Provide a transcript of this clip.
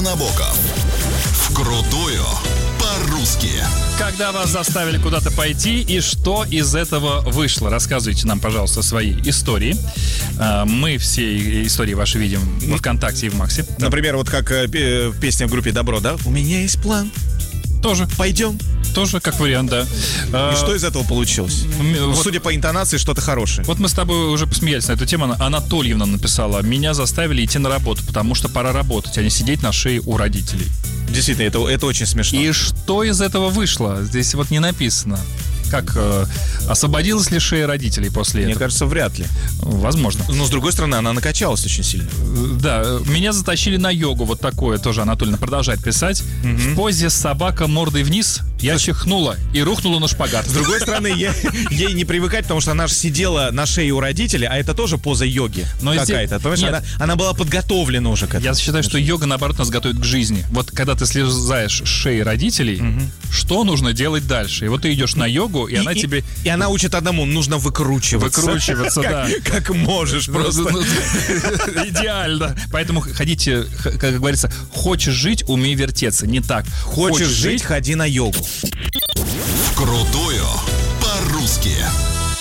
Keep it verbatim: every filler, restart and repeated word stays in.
Набоков. Вкрутую по-русски. Когда вас заставили куда-то пойти и что из этого вышло? Рассказывайте нам, пожалуйста, свои истории. Мы все истории ваши видим во ВКонтакте и в Максе. Например, вот как песня в группе «Добро», да? У меня есть план. Тоже. Пойдем. Тоже как вариант, да. И а, что из этого получилось? Вот, судя по интонации, что-то хорошее. Вот мы с тобой уже посмеялись на эту тему. Анатольевна написала: меня заставили идти на работу, потому что пора работать, а не сидеть на шее у родителей. Действительно, это, это очень смешно. И что из этого вышло? Здесь вот не написано. Как, э, освободилась ли шея родителей после Мне этого? Мне кажется, вряд ли. Возможно. Но, с другой стороны, она накачалась очень сильно. Да, меня затащили на йогу. Вот такое тоже Анатольевна продолжает писать. Mm-hmm. В позе собака мордой вниз я чихнула и рухнула на шпагат. С другой стороны, ей не привыкать, потому что она же сидела на шее у родителей, а это тоже поза йоги какая-то. Она, она была подготовлена уже к этому. Я считаю, что йога, наоборот, нас готовит к жизни. Вот когда ты слезаешь с шеи родителей, mm-hmm. что нужно делать дальше? И вот ты идешь на йогу, и, и она и, тебе... И она учит одному, нужно выкручиваться. Выкручиваться, да. Как можешь просто. Идеально. Поэтому ходите, как говорится, хочешь жить, умей вертеться. Не так. Хочешь жить, ходи на йогу. Вкрутую по-русски.